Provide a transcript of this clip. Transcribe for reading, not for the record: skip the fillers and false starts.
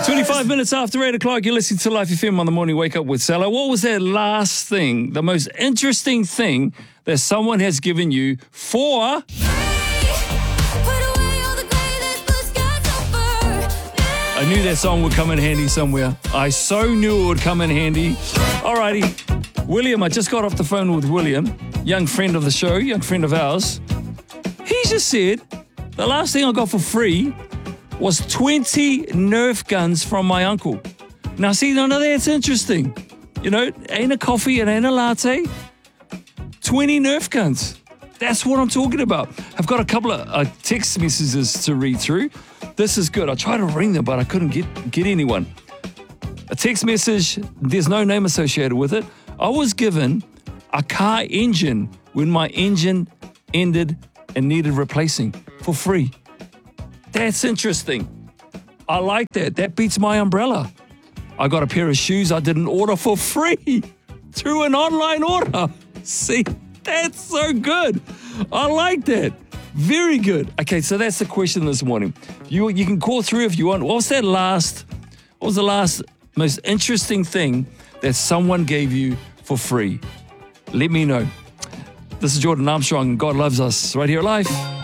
25 minutes after 8 o'clock, you're listening to Life FM on the morning wake up with Salah. What was that last thing, the most interesting thing that someone has given you for... I knew that song would come in handy somewhere. I so knew it would come in handy. Alrighty. William, I just got off the phone with William, young friend of the show, young friend of ours. He just said, the last thing I got for free was 20 Nerf guns from my uncle. Now, see, none of that's interesting. You know, ain't a coffee, it ain't a latte. 20 Nerf guns. That's what I'm talking about. I've got a couple of text messages to read through. This is good. I tried to ring them, but I couldn't get anyone. A text message, there's no name associated with it. I was given a car engine when my engine ended and needed replacing for free. That's interesting. I like that. That beats my umbrella. I got a pair of shoes I didn't order for free through an online order. See, that's so good. I like that. Very good. Okay, so that's the question this morning. You can call through if you want. What was the last most interesting thing that someone gave you for free? Let me know. This is Jordan Armstrong. God loves us right here at Life.